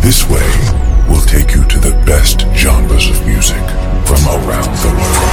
This way will take you to the best genres of music from around the world.